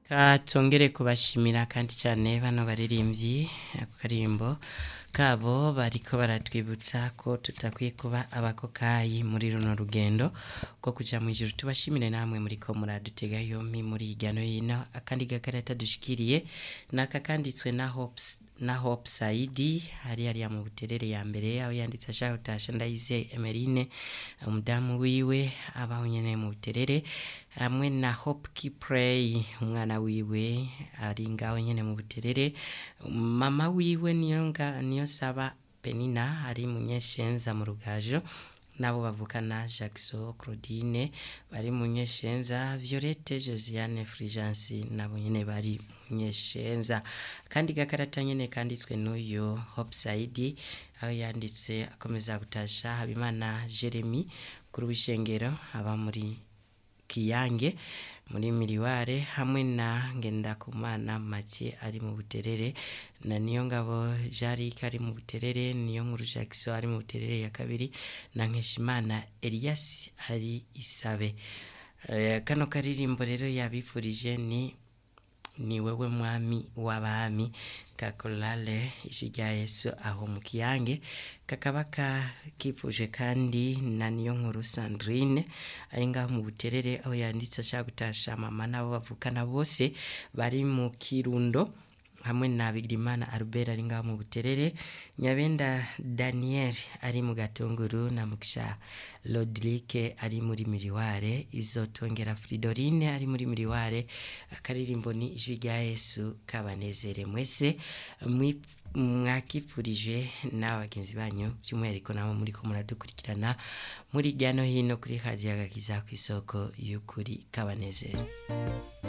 Tongere kubashimira kandi cyane bano baririmbyi ako karimbo kabo bariko baratwibutsa ko tutakwiye kuba abakokayi muri runo rugendo ko kuja mu ijuru. Tubashimire namwe muriko muradutega yompi muri igano yino. Akandi gakarata dushikiriye naka kanditswe na Hope Saidi hari mu buterere ya mbere aho yanditse ashaka utasha Ndayize Emerine umudamu wiwe abaho nyene mu buterere hamwe na Hope Kiprey umwana wiwe ari ngaho nyene mu buterere. Mama wiwe niyo saba Penina ari munyeshenza mu rugajo nabo bavukana Jackson Claudine bari munyeshenza, Violette Josiane Fulgence nabo nyene bari munyeshenza. Kandi gakarata nyene kanditswe n'uyo Hope Saidi aho yanditse akomeza gutasha Habimana Jeremy kuri wishengero aba muri Kiyange muri Miriware hamwe na Ngendakumana Mathieu ari mu buterere na Niyongabo Jari kari mu buterere, niyo nkuru Jackson ari mu buterere ya kabiri na Nkeshimana Elias ari Isabe. Kano karirimbo rero yabifurije ni wewe mwami w'abami kakolale ishijya Yesu aho mu Kiyange. Kakaba kifuje kandi na niyo nkuru Sandrine ari ngaho mu buterere aho yanditse ashaka gutasha mama nabo bavukana bose bari mu Kirundo hamwe na Bigirimana Albert ari ngaho mu buterere, Nyabenda Daniel ari mu Gatunguru na Mugisha Lodrike ari muri Miriware, Izotongera Fridorine ari muri Miriware. Akaririmbo ni ijwi rya Yesu kabanezere mwese mwakifurije n'abagenzi banyu by'umwihariko nabo muri ko muradukurikirana muri gano hino kuri Radio Agakiza ku isoko y'ukuri kabanezere.